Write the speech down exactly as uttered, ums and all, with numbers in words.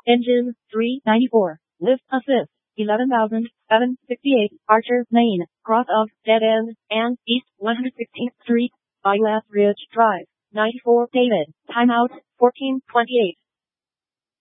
Engine, three ninety-four. Lift assist, eleven thousand seven hundred sixty-eight. Archer Lane, cross of Dead End, and East one hundred sixteenth Street, by West Ridge Drive. ninety-four David. Timeout, fourteen twenty-eight.